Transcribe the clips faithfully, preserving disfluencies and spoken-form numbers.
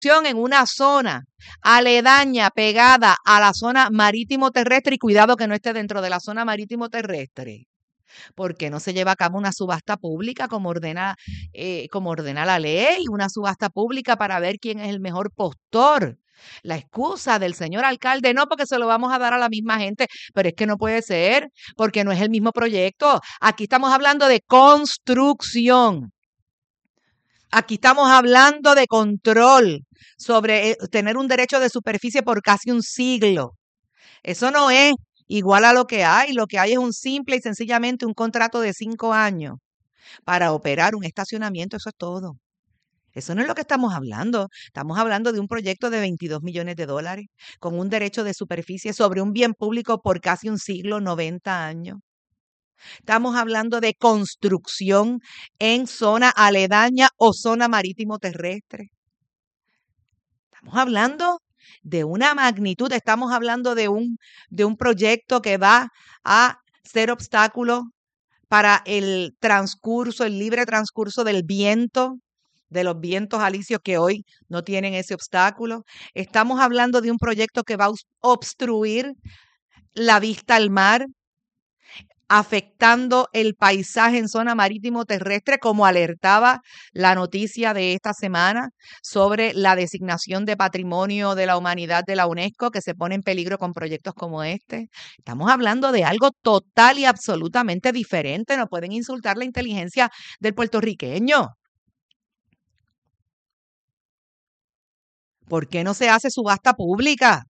en una zona aledaña, pegada a la zona marítimo terrestre, y cuidado que no esté dentro de la zona marítimo terrestre. ¿Por qué no se lleva a cabo una subasta pública como ordena, eh, como ordena la ley? Una subasta pública para ver quién es el mejor postor. La excusa del señor alcalde, no, porque se lo vamos a dar a la misma gente, pero es que no puede ser, porque no es el mismo proyecto. Aquí estamos hablando de construcción. Aquí estamos hablando de control sobre eh, tener un derecho de superficie por casi un siglo. Eso no es igual a lo que hay. Lo que hay es un simple y sencillamente un contrato de cinco años para operar un estacionamiento. Eso es todo. Eso no es lo que estamos hablando. Estamos hablando de un proyecto de veintidós millones de dólares con un derecho de superficie sobre un bien público por casi un siglo, noventa años. Estamos hablando de construcción en zona aledaña o zona marítimo terrestre. Estamos hablando de una magnitud, estamos hablando de un, de un proyecto que va a ser obstáculo para el transcurso, el libre transcurso del viento, de los vientos alisios que hoy no tienen ese obstáculo. Estamos hablando de un proyecto que va a obstruir la vista al mar, afectando el paisaje en zona marítimo terrestre, como alertaba la noticia de esta semana sobre la designación de Patrimonio de la Humanidad de la UNESCO, que se pone en peligro con proyectos como este. Estamos hablando de algo total y absolutamente diferente. No pueden insultar la inteligencia del puertorriqueño. ¿Por qué no se hace subasta pública?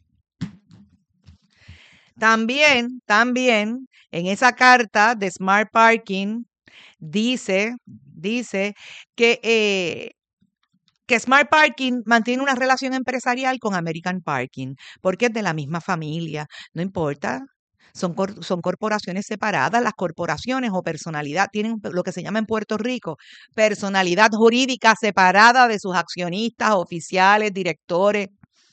También, también, en esa carta de Smart Parking dice, dice que, eh, que Smart Parking mantiene una relación empresarial con American Parking, porque es de la misma familia. No importa, son, cor- son corporaciones separadas. Las corporaciones o personalidad tienen lo que se llama en Puerto Rico personalidad jurídica separada de sus accionistas, oficiales, directores.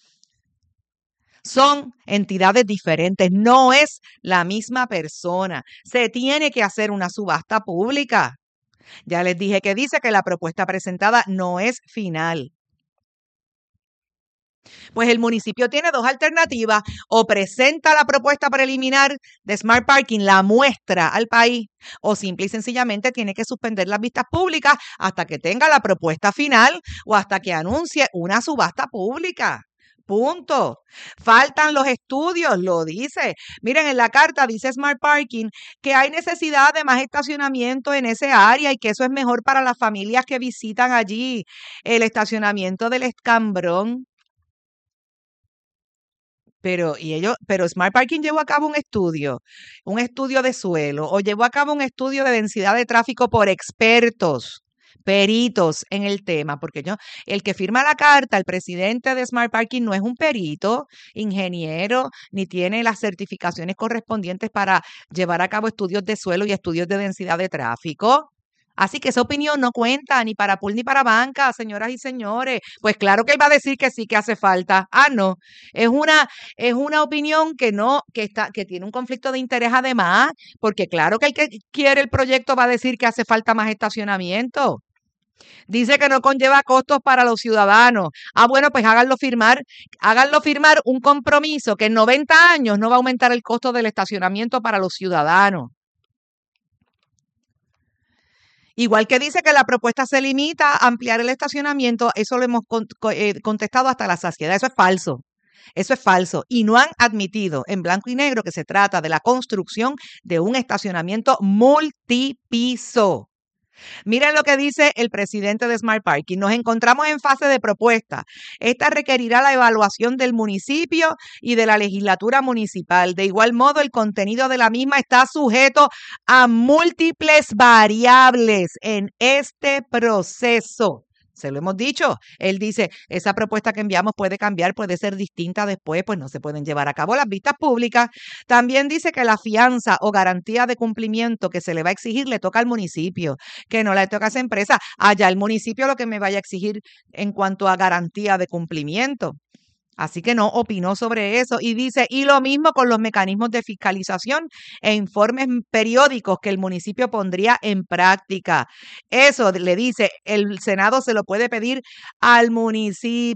Son entidades diferentes, no es la misma persona. Se tiene que hacer una subasta pública. Ya les dije que dice que la propuesta presentada no es final. Pues el municipio tiene dos alternativas: o presenta la propuesta preliminar de Smart Parking, la muestra al país, o simple y sencillamente tiene que suspender las vistas públicas hasta que tenga la propuesta final o hasta que anuncie una subasta pública. Punto. Faltan los estudios, lo dice. Miren, en la carta dice Smart Parking que hay necesidad de más estacionamiento en ese área y que eso es mejor para las familias que visitan allí el estacionamiento del Escambrón. Pero, y ellos, pero Smart Parking llevó a cabo un estudio, un estudio de suelo, o llevó a cabo un estudio de densidad de tráfico por expertos, peritos en el tema, porque yo, el que firma la carta, el presidente de Smart Parking, no es un perito, ingeniero, ni tiene las certificaciones correspondientes para llevar a cabo estudios de suelo y estudios de densidad de tráfico. Así que esa opinión no cuenta ni para pool ni para banca, señoras y señores. Pues claro que él va a decir que sí, que hace falta. Ah, no. Es una, es una opinión que no, que está, que tiene un conflicto de interés además, porque claro que el que quiere el proyecto va a decir que hace falta más estacionamiento. Dice que no conlleva costos para los ciudadanos. Ah, bueno, pues háganlo firmar, háganlo firmar un compromiso que en noventa años no va a aumentar el costo del estacionamiento para los ciudadanos. Igual que dice que la propuesta se limita a ampliar el estacionamiento, eso lo hemos con, eh, contestado hasta la saciedad. Eso es falso. Eso es falso. Y no han admitido en blanco y negro que se trata de la construcción de un estacionamiento multipiso. Miren lo que dice el presidente de Smart Parking. Nos encontramos en fase de propuesta. Esta requerirá la evaluación del municipio y de la legislatura municipal. De igual modo, el contenido de la misma está sujeto a múltiples variables en este proceso. Se lo hemos dicho. Él dice, esa propuesta que enviamos puede cambiar, puede ser distinta después, pues no se pueden llevar a cabo las vistas públicas. También dice que la fianza o garantía de cumplimiento que se le va a exigir le toca al municipio, que no le toca a esa empresa. Allá el municipio lo que me vaya a exigir en cuanto a garantía de cumplimiento. Así que no opinó sobre eso y dice, y lo mismo con los mecanismos de fiscalización e informes periódicos que el municipio pondría en práctica. Eso le dice, el Senado se lo puede pedir al municipio.